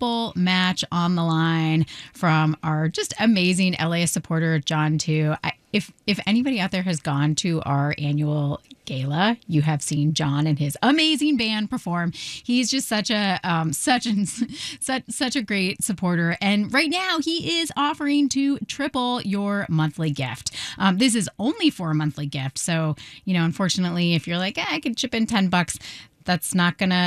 triple match on the line from our just amazing LAist supporter, John Tu. If anybody out there has gone to our annual gala, you have seen John and his amazing band perform. He's just such a great supporter, and right now he is offering to triple your monthly gift. This is only for a monthly gift, so unfortunately, if you're like, I could chip in $10. That's not gonna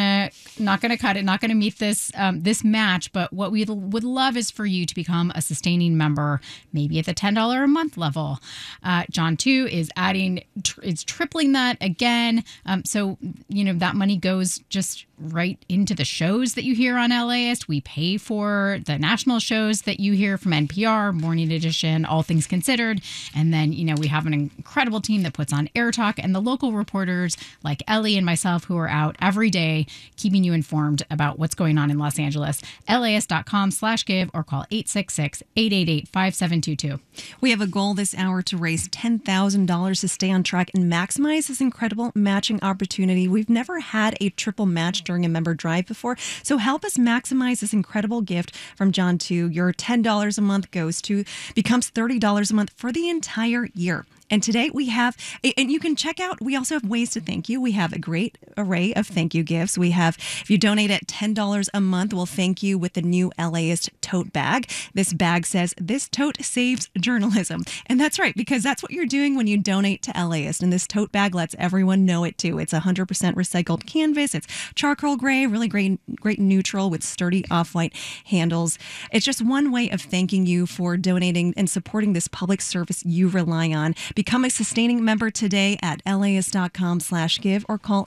cut it. Not gonna meet this match. But what we would love is for you to become a sustaining member, maybe at the $10 a month level. John Tu is is tripling that again. So that money goes just right into the shows that you hear on LAist. We pay for the national shows that you hear from NPR, Morning Edition, All Things Considered, and then we have an incredible team that puts on Air Talk and the local reporters like Ellie and myself who are out every day keeping you informed about what's going on in Los Angeles. LAist.com/give or call 866-888-5722. We have a goal this hour to raise $10,000 to stay on track and maximize this incredible matching opportunity. We've never had a triple match during a member drive before, so help us maximize this incredible gift from John Tu. Your $10 a month becomes $30 a month for the entire year. And today we have, and you can check out, we also have ways to thank you. We have a great array of thank you gifts. We have, if you donate at $10 a month, we'll thank you with the new LAist tote bag. This bag says, "This tote saves journalism." And that's right, because that's what you're doing when you donate to LAist. And this tote bag lets everyone know it too. It's 100% recycled canvas. It's charcoal gray, really great neutral with sturdy off-white handles. It's just one way of thanking you for donating and supporting this public service you rely on. Become a sustaining member today at LAist.com/give or call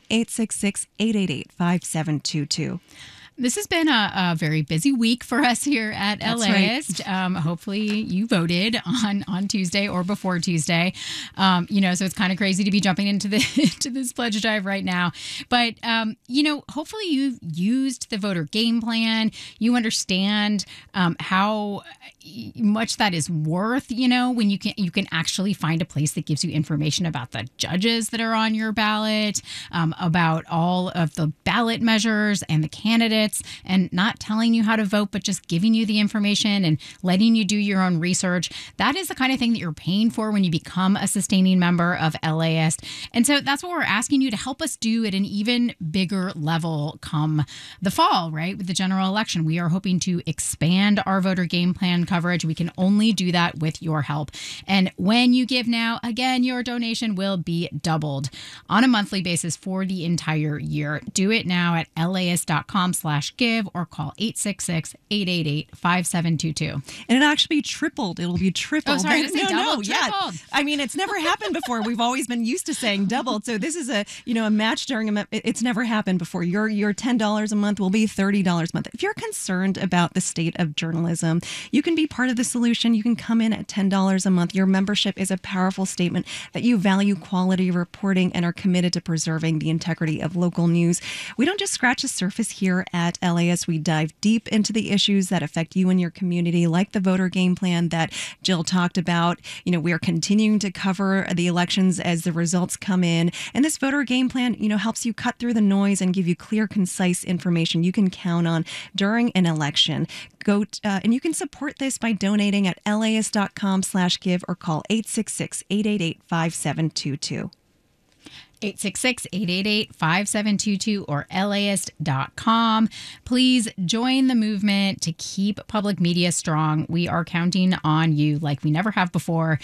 866-888-5722. This has been a very busy week for us here at LAist. Right. Hopefully you voted on Tuesday or before Tuesday. So it's kind of crazy to be jumping into this pledge drive right now. But, hopefully you've used the voter game plan. You understand how much that is worth, when you can actually find a place that gives you information about the judges that are on your ballot, about all of the ballot measures and the candidates, and not telling you how to vote, but just giving you the information and letting you do your own research. That is the kind of thing that you're paying for when you become a sustaining member of LAist. And so that's what we're asking you to help us do at an even bigger level come the fall, right? With the general election, we are hoping to expand our voter game plan coverage. We can only do that with your help. And when you give now, again, your donation will be doubled on a monthly basis for the entire year. Do it now at LAist.com/give or call 866-888-5722. And it'll actually be tripled. It'll be tripled. Oh, sorry, I said doubled. Yeah. I mean, it's never happened before. We've always been used to saying doubled. So this is a match during it's never happened before. Your $10 a month will be $30 a month. If you're concerned about the state of journalism, you can be part of the solution. You can come in at $10 a month. Your membership is a powerful statement that you value quality reporting and are committed to preserving the integrity of local news. We don't just scratch the surface here at LAist. We dive deep into the issues that affect you and your community, like the voter game plan that Jill talked about. We are continuing to cover the elections as the results come in. And this voter game plan, helps you cut through the noise and give you clear, concise information you can count on during an election. And you can support this by donating at LAist.com/give or call 866-888-5722. 866-888-5722 or LAist.com. Please join the movement to keep public media strong. We are counting on you like we never have before.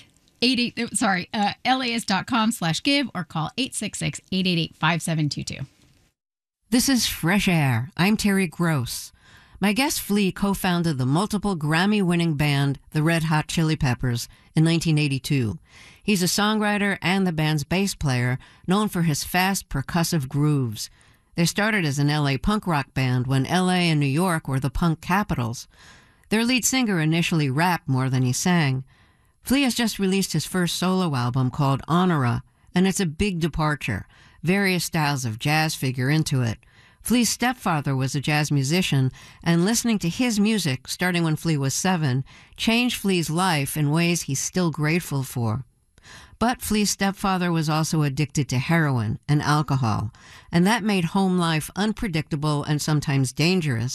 LAist.com/give or call 866-888-5722. This is Fresh Air. I'm Terry Gross. My guest Flea co-founded the multiple Grammy-winning band, the Red Hot Chili Peppers, in 1982. He's a songwriter and the band's bass player, known for his fast, percussive grooves. They started as an LA punk rock band when LA and New York were the punk capitals. Their lead singer initially rapped more than he sang. Flea has just released his first solo album called Honora, and it's a big departure. Various styles of jazz figure into it. Flea's stepfather was a jazz musician, and listening to his music, starting when Flea was 7, changed Flea's life in ways he's still grateful for. But Flea's stepfather was also addicted to heroin and alcohol, and that made home life unpredictable and sometimes dangerous.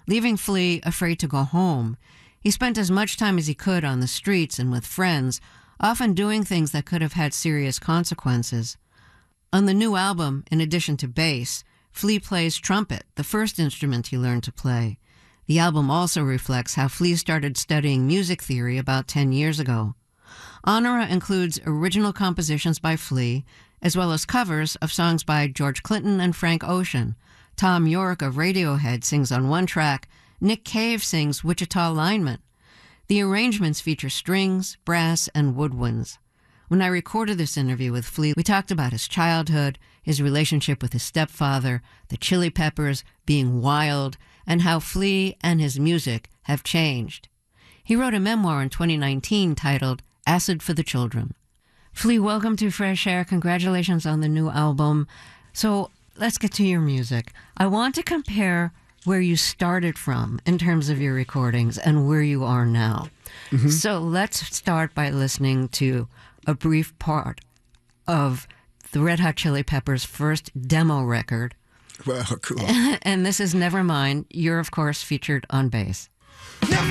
leaving Flea afraid to go home. He spent as much time as he could on the streets and with friends, often doing things that could have had serious consequences. On the new album, in addition to bass, Flea plays trumpet, the first instrument he learned to play. The album also reflects how Flea started studying music theory about 10 years ago. Honora includes original compositions by Flea, as well as covers of songs by George Clinton and Frank Ocean. Thom Yorke of Radiohead sings on one track. Nick Cave sings Wichita Lineman. The arrangements feature strings, brass, and woodwinds. When I recorded this interview with Flea, we talked about his childhood, his relationship with his stepfather, the Chili Peppers, being wild, and how Flea and his music have changed. He wrote a memoir in 2019 titled Acid for the Children. Flea, welcome to Fresh Air. Congratulations on the new album. So let's get to your music. I want to compare where you started from in terms of your recordings and where you are now. Mm-hmm. So let's start by listening to a brief part of the Red Hot Chili Peppers' first demo record. Wow, cool. And this is Nevermind. You're, of course, featured on bass. Never